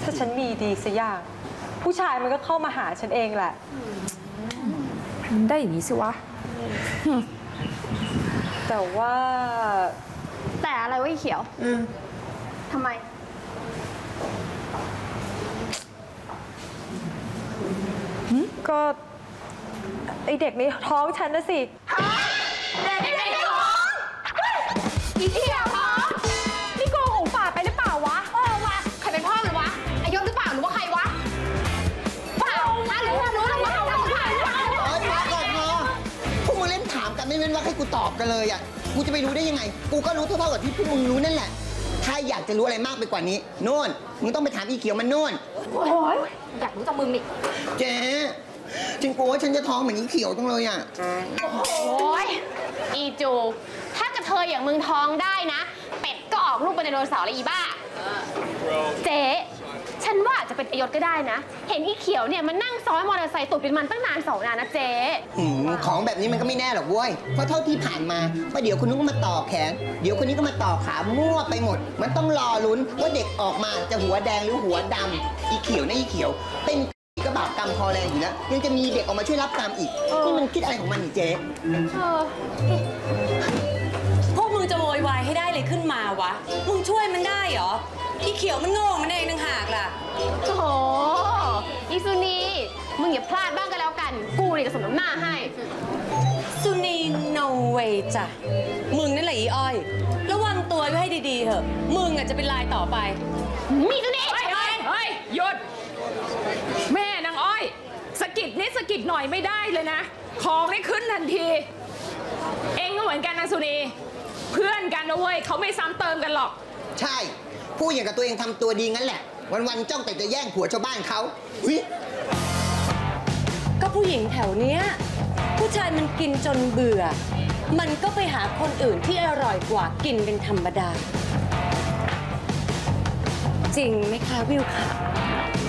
ถ้าฉันมีดีสักอย่างผู้ชายมันก็เข้ามาหาฉันเองแหละได้อย่างนี้สิวะแต่ว่าแต่อะไรวะอีเขียวทำไมก็ไอเด็กในท้องฉันนะสิเด็กในท้องอีเขียวท้องนี่โกหกป่าไปหรือเปล่าวะวะใครเป็นพ่อมันวะอายศหรือเปล่าหรือว่าใครวะเปล่าหรือว่ารู้หรือว่ามาก่อนพอพวกมึงเล่นถามกันไม่เว้นว่าให้กูตอบกันเลยอ่ะกูจะไปรู้ได้ยังไงกูก็รู้เท่าๆกับที่พวกมึงรู้นั่นแหละถ้าอยากจะรู้อะไรมากไปกว่านี้โน่นมึงต้องไปถามอีเขียวมันโน่นโอ้ยอยากรู้จากมึงนี่เจ๊ฉันกลัวว่าฉันจะท้องเหมือนอีเขียวจังเลยอ่ะโอ้ยอีจูถ้ากระเทยอย่างมึงท้องได้นะเป็ดก็ออกลูกเป็นไดโนเสาร์เลยอีบ้าเจ๊ฉันว่าจะเป็นอยศก็ได้นะเห็นอีเขียวเนี่ยมันนั่งซ้อนมอเตอร์ไซค์ตุดเป็นมันตั้งนาน2 นานนะเจ๊ของแบบนี้มันก็ไม่แน่หรอกเว้ยเพราะเท่าที่ผ่านมาว่าเดี๋ยวคนนู้นก็มาต่อแขนเดี๋ยวคนนี้ก็มาต่อขามั่วไปหมดมันต้องรอลุ้นว่าเด็กออกมาจะหัวแดงหรือหัวดำอีเขียวนะอีเขียวเป็นก็บาปกรรมพอแรงอยู่แล้วยังจะมีเด็กออกมาช่วยรับกรรมอีกนี่มันคิดอะไรของมันนี่เจ๊พวกมึงจะโวยวายให้ได้เลยขึ้นมาวะมึงช่วยมันได้เหรออีเขียวมันโง่มันเองต่างหากล่ะโอ้โหอีซูนีมึงอย่าพลาดบ้างก็แล้วกันกูเนี่ยจะสมน้ำหน้าให้ซูนี no way จ้ะมึงนั่นแหละอีอ้อยระวังตัวไว้ให้ดีๆเถอะมึงอ่ะจะเป็นลายต่อไปมีซูนีเฮ้ยหยุดแม่นางอ้อยสะกิดนิดสะกิดหน่อยไม่ได้เลยนะของได้ขึ้นทันทีเองก็เหมือนกันนางสุนีเพื่อนกันนะเว้ยเขาไม่ซ้ำเติมกันหรอกใช่พูดอย่างกับตัวเองทำตัวดีงั้นแหละวันๆจ้องแต่จะแย่งผัวชาวบ้านเขาก็ผู้หญิงแถวเนี้ยผู้ชายมันกินจนเบื่อมันก็ไปหาคนอื่นที่อร่อยกว่ากินเป็นธรรมดาจริงไหมคะวิวค่ะ